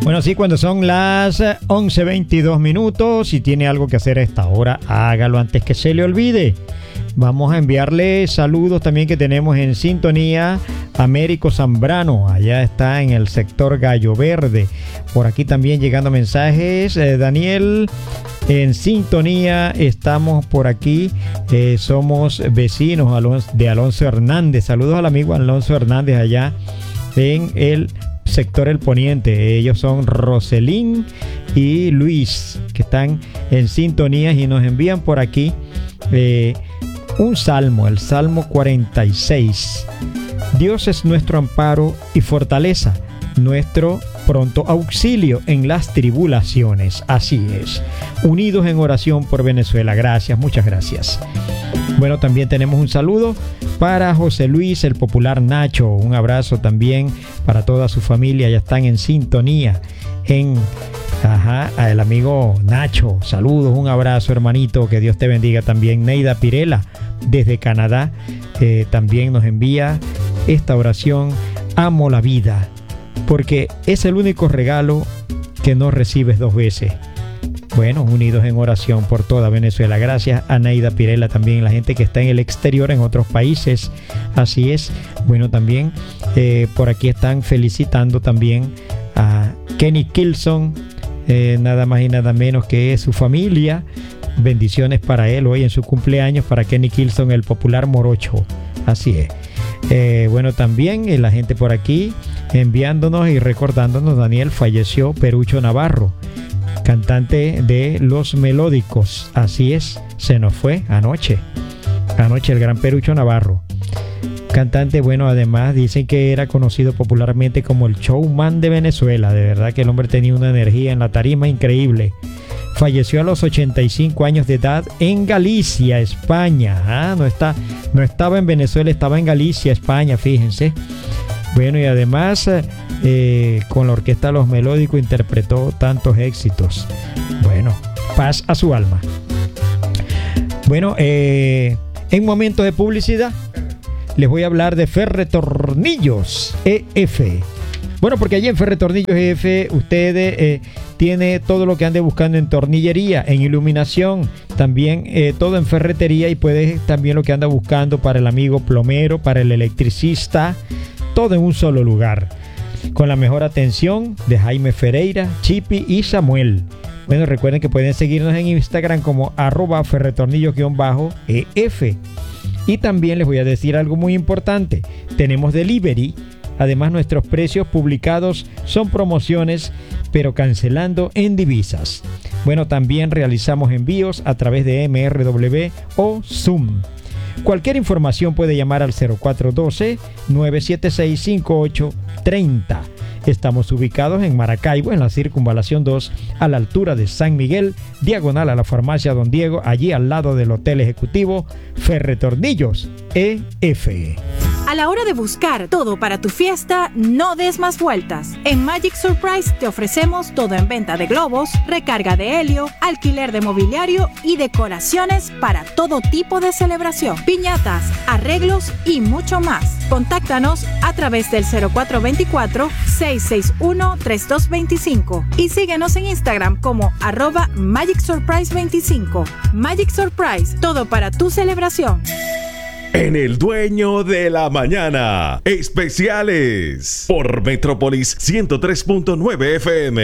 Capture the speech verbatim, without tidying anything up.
Bueno, sí, cuando son las once veintidós minutos, si tiene algo que hacer a esta hora, hágalo antes que se le olvide. Vamos a enviarle saludos también que tenemos en sintonía. Américo Zambrano, allá está en el sector Gallo Verde. Por aquí también llegando mensajes. Eh, Daniel, en sintonía, estamos por aquí. Eh, somos vecinos Alonso, de Alonso Hernández. Saludos al amigo Alonso Hernández allá en el sector El Poniente. Ellos son Roselín y Luis, que están en sintonía y nos envían por aquí eh, un salmo, el Salmo cuarenta y seis. Dios es nuestro amparo y fortaleza, nuestro pronto auxilio en las tribulaciones. Así es. Unidos en oración por Venezuela. Gracias, muchas gracias. Bueno, también tenemos un saludo para José Luis, el popular Nacho. Un abrazo también para toda su familia. Ya están en sintonía en... Ajá, al amigo Nacho, saludos, un abrazo, hermanito, que Dios te bendiga también. Neida Pirela, desde Canadá, eh, también nos envía esta oración: amo la vida, porque es el único regalo que no recibes dos veces. Bueno, unidos en oración por toda Venezuela. Gracias a Neida Pirela, también la gente que está en el exterior, en otros países. Así es. Bueno, también eh, por aquí están felicitando también a Kenny Kilson, eh, nada más y nada menos que su familia. Bendiciones para él hoy en su cumpleaños, para Kenny Kilson, el popular morocho. Así es. Eh, bueno, también eh, la gente por aquí enviándonos y recordándonos: Daniel, falleció Perucho Navarro, cantante de Los Melódicos. Así es, se nos fue anoche. Anoche el gran Perucho Navarro. Cantante, bueno, además dicen que era conocido popularmente como el showman de Venezuela. De verdad que el hombre tenía una energía en la tarima increíble. Falleció a los ochenta y cinco años de edad en Galicia, España. Ah, no, está, no estaba en Venezuela, estaba en Galicia, España, fíjense. Bueno, y además eh, con la orquesta Los Melódicos interpretó tantos éxitos. Bueno, paz a su alma. Bueno, eh, en momentos de publicidad les voy a hablar de Ferretornillos E F. Bueno, porque allí en Ferretornillos E F ustedes eh, tiene todo lo que ande buscando en tornillería, en iluminación, también eh, todo en ferretería, y puedes también lo que anda buscando para el amigo plomero, para el electricista, todo en un solo lugar, con la mejor atención de Jaime Ferreira, Chipi y Samuel. Bueno, recuerden que pueden seguirnos en Instagram como arroba ferretornillos-E F. Y también les voy a decir algo muy importante: tenemos delivery. Además, nuestros precios publicados son promociones, pero cancelando en divisas. Bueno, también realizamos envíos a través de M R W o Zoom. Cualquier información puede llamar al cero cuatro uno dos, nueve siete seis, cinco ocho tres cero. Estamos ubicados en Maracaibo, en la Circunvalación dos, a la altura de San Miguel, diagonal a la farmacia Don Diego, allí al lado del Hotel Ejecutivo. Ferretornillos E F. A la hora de buscar todo para tu fiesta, no des más vueltas. En Magic Surprise te ofrecemos todo en venta de globos, recarga de helio, alquiler de mobiliario y decoraciones para todo tipo de celebración, piñatas, arreglos y mucho más. Contáctanos a través del cero cuatro dos cuatro, seis seis uno, tres dos dos cinco y síguenos en Instagram como arroba Magic Surprise veinticinco. Magic Surprise, todo para tu celebración. En El Dueño de la Mañana, especiales por Metrópolis ciento tres punto nueve F M.